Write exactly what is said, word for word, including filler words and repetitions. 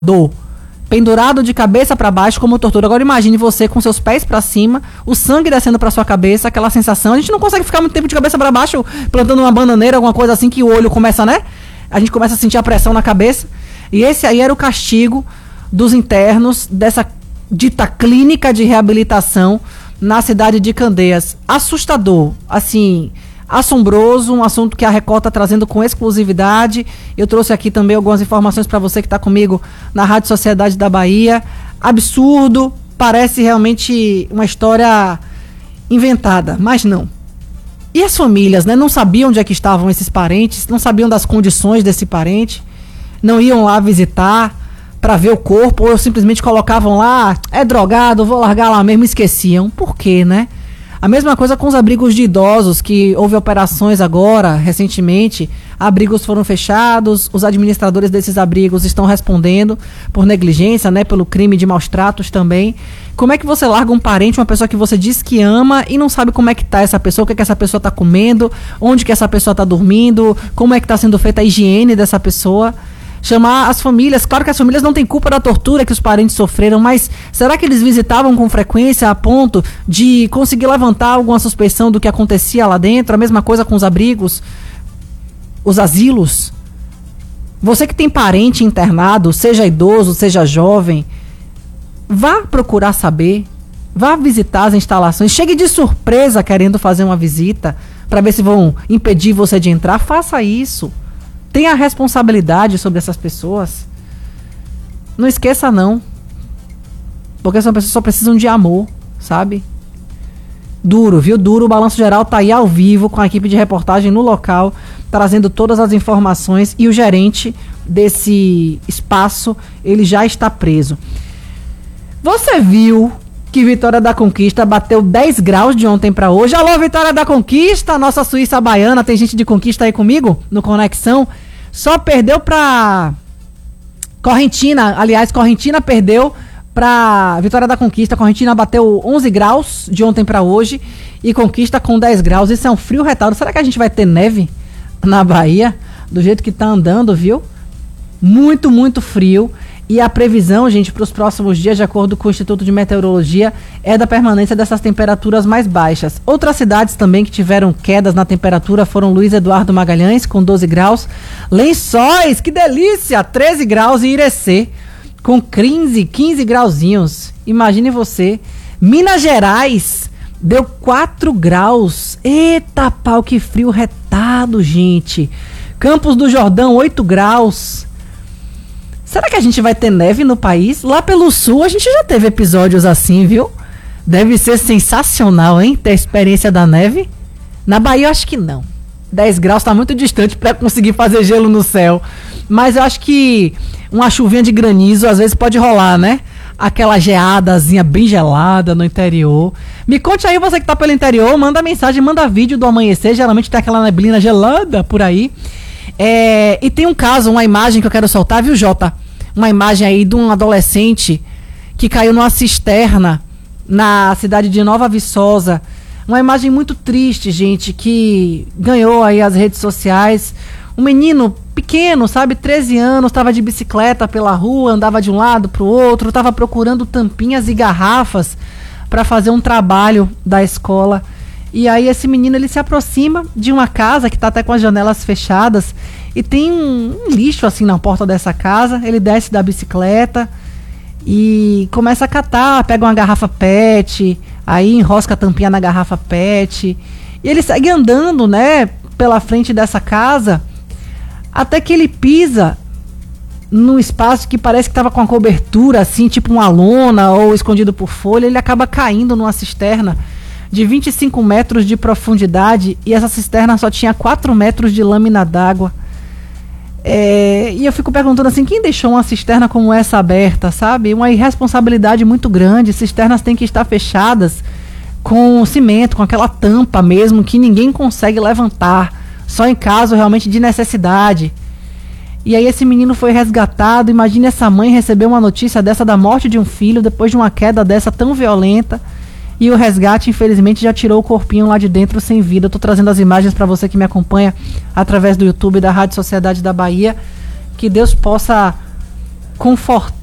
pendurado de cabeça para baixo como tortura. Agora imagine você com seus pés para cima, o sangue descendo para sua cabeça, aquela sensação. A gente não consegue ficar muito tempo de cabeça para baixo plantando uma bananeira, alguma coisa assim, que o olho começa, né? A gente começa a sentir a pressão na cabeça. E esse aí era o castigo dos internos dessa dita clínica de reabilitação na cidade de Candeias. Assustador, assim, assombroso, um assunto que a Record está trazendo com exclusividade. Eu trouxe aqui também algumas informações para você que está comigo na Rádio Sociedade da Bahia. Absurdo, parece realmente uma história inventada, mas não. E as famílias, né? Não sabiam onde é que estavam esses parentes, não sabiam das condições desse parente, não iam lá visitar para ver o corpo, ou simplesmente colocavam lá, é drogado, vou largar lá mesmo, esqueciam. Por quê, né? A mesma coisa com os abrigos de idosos, que houve operações agora, recentemente, abrigos foram fechados, os administradores desses abrigos estão respondendo por negligência, né, pelo crime de maus tratos também. Como é que você larga um parente, uma pessoa que você diz que ama e não sabe como é que tá essa pessoa, o que é que essa pessoa tá comendo, onde que essa pessoa tá dormindo, como é que tá sendo feita a higiene dessa pessoa? Chamar as famílias, claro que as famílias não têm culpa da tortura que os parentes sofreram, mas será que eles visitavam com frequência a ponto de conseguir levantar alguma suspeição do que acontecia lá dentro? A mesma coisa com os abrigos, os asilos. Você que tem parente internado, seja idoso, seja jovem, vá procurar saber, vá visitar as instalações, chegue de surpresa querendo fazer uma visita para ver se vão impedir você de entrar, faça isso. Tenha a responsabilidade sobre essas pessoas. Não esqueça não. Porque essas pessoas só precisam de amor, sabe? Duro, viu? Duro. O Balanço Geral tá aí ao vivo com a equipe de reportagem no local, trazendo todas as informações, e o gerente desse espaço, ele já está preso. Você viu que Vitória da Conquista bateu dez graus de ontem para hoje? Alô, Vitória da Conquista, nossa Suíça baiana. Tem gente de Conquista aí comigo no Conexão. Só perdeu para Correntina. Aliás, Correntina perdeu para Vitória da Conquista. Correntina bateu onze graus de ontem para hoje e Conquista com dez graus. Isso é um frio retado. Será que a gente vai ter neve na Bahia? Do jeito que tá andando, viu? Muito, muito frio. E a previsão, gente, para os próximos dias, de acordo com o Instituto de Meteorologia, é da permanência dessas temperaturas mais baixas. Outras cidades também que tiveram quedas na temperatura foram Luiz Eduardo Magalhães, com doze graus. Lençóis, que delícia! treze graus, e Irecê, com quinze, quinze grauzinhos. Imagine você. Minas Gerais deu quatro graus. Eita pau, que frio retado, gente. Campos do Jordão, oito graus. Será que a gente vai ter neve no país? Lá pelo sul a gente já teve episódios assim, viu? Deve ser sensacional, hein? Ter a experiência da neve. Na Bahia eu acho que não. dez graus tá muito distante para conseguir fazer gelo no céu. Mas eu acho que uma chuvinha de granizo às vezes pode rolar, né? Aquela geadazinha bem gelada no interior. Me conte aí, você que tá pelo interior, manda mensagem, manda vídeo do amanhecer. Geralmente tem aquela neblina gelada por aí. É, e tem um caso, uma imagem que eu quero soltar, viu, Jota? Uma imagem aí de um adolescente que caiu numa cisterna na cidade de Nova Viçosa. Uma imagem muito triste, gente, que ganhou aí as redes sociais. Um menino pequeno, sabe, treze anos, estava de bicicleta pela rua, andava de um lado para o outro, estava procurando tampinhas e garrafas para fazer um trabalho da escola. E aí esse menino, ele se aproxima de uma casa que está até com as janelas fechadas e tem um, um lixo assim na porta dessa casa. Ele desce da bicicleta e começa a catar, pega uma garrafa pet, aí enrosca a tampinha na garrafa pet e ele segue andando, né, pela frente dessa casa até que ele pisa num espaço que parece que estava com uma cobertura assim, tipo uma lona ou escondido por folha. Ele acaba caindo numa cisterna de vinte e cinco metros de profundidade, e essa cisterna só tinha quatro metros de lâmina d'água. É, e eu fico perguntando assim, quem deixou uma cisterna como essa aberta, sabe? Uma irresponsabilidade muito grande. Cisternas têm que estar fechadas com cimento, com aquela tampa mesmo, que ninguém consegue levantar, só em caso realmente de necessidade. E aí esse menino foi resgatado. Imagine essa mãe receber uma notícia dessa, da morte de um filho, depois de uma queda dessa tão violenta. E o resgate, infelizmente, já tirou o corpinho lá de dentro sem vida. Eu tô trazendo as imagens para você que me acompanha através do YouTube da Rádio Sociedade da Bahia. Que Deus possa confortável.